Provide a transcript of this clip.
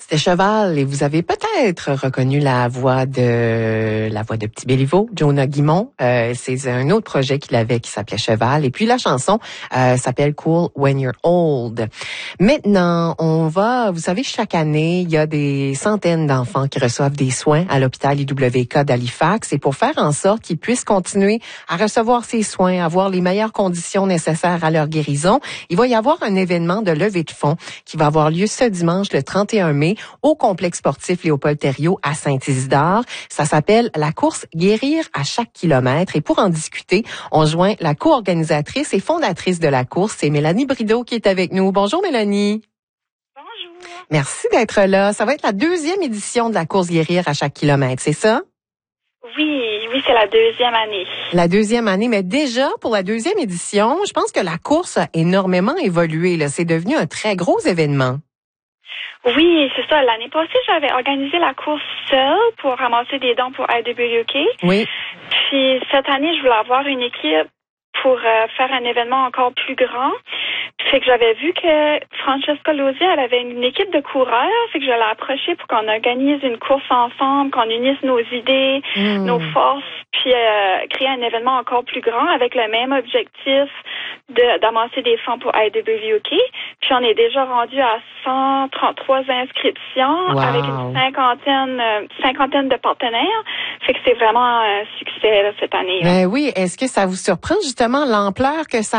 C'était Cheval et vous avez peut-être reconnu la voix de Petit Béliveau, Jonah Guimond. C'est un autre projet qu'il avait qui s'appelait Cheval. Et puis la chanson s'appelle Cool When You're Old. Maintenant, vous savez, chaque année, il y a des centaines d'enfants qui reçoivent des soins à l'hôpital IWK d'Halifax. Et pour faire en sorte qu'ils puissent continuer à recevoir ces soins, avoir les meilleures conditions nécessaires à leur guérison, il va y avoir un événement de levée de fonds qui va avoir lieu ce dimanche, le 31 mai, au complexe sportif Léopold-Thériault à Saint-Isidore. Ça s'appelle la course Guérir à chaque kilomètre. Et pour en discuter, on joint la co-organisatrice et fondatrice de la course, c'est Mélanie Brideau qui est avec nous. Bonjour Mélanie. Bonjour. Merci d'être là. Ça va être la 2e édition de la course Guérir à chaque kilomètre, c'est ça? Oui, c'est la 2e année. La 2e année, mais déjà, pour la 2e édition, je pense que la course a énormément évolué, là. C'est devenu un très gros événement. Oui, c'est ça. L'année passée, j'avais organisé la course seule pour ramasser des dons pour IWK. Oui. Puis cette année, je voulais avoir une équipe pour faire un événement encore plus grand. Fait que j'avais vu que Francesca Lozzi, elle avait une équipe de coureurs. Fait que je l'ai approchée pour qu'on organise une course ensemble, qu'on unisse nos idées, nos forces, puis créer un événement encore plus grand avec le même objectif d'amasser des fonds pour IWK. Puis on est déjà rendu à 133 inscriptions avec une cinquantaine de partenaires. Fait que c'est vraiment un succès là, cette année. Ben oui, est-ce que ça vous surprend justement l'ampleur que ça